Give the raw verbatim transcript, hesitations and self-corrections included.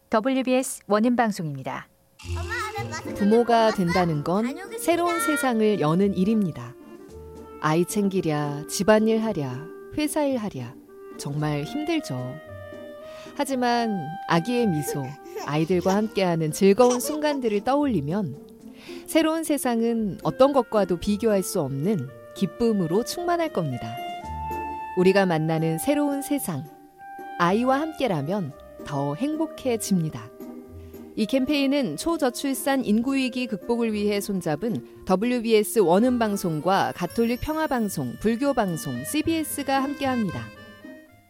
더블유비에스 원음 방송입니다. 부모가 된다는 건 새로운 세상을 여는 일입니다. 아이 챙기랴, 집안일 하랴, 회사일 하랴, 정말 힘들죠. 하지만 아기의 미소, 아이들과 함께하는 즐거운 순간들을 떠올리면 새로운 세상은 어떤 것과도 비교할 수 없는 기쁨으로 충만할 겁니다. 우리가 만나는 새로운 세상, 아이와 함께라면 더 행복해집니다. 이 캠페인은 초저출산 인구위기 극복을 위해 손잡은 더블유비에스 원음방송과 가톨릭 평화방송, 불교방송, 씨비에스가 함께합니다.